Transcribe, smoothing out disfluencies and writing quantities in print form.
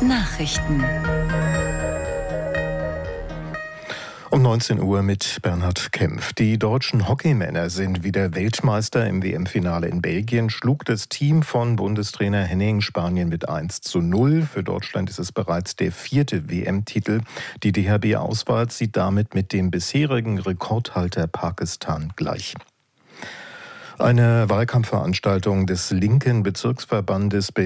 Nachrichten. Um 19 Uhr mit Bernhard Kempf. Die deutschen Hockeymänner sind wieder Weltmeister. Im WM-Finale in Belgien schlug das Team von Bundestrainer Henning Spanien mit 1:0. Für Deutschland ist es bereits der 4. WM-Titel. Die DHB-Auswahl zieht damit mit dem bisherigen Rekordhalter Pakistan gleich. Eine Wahlkampfveranstaltung des linken Bezirksverbandes